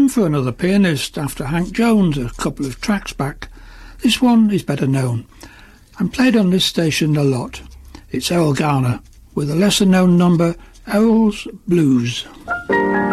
for another pianist after Hank Jones a couple of tracks back. This one is better known and played on this station a lot. It's Errol Garner with a lesser known number, Errol's Blues.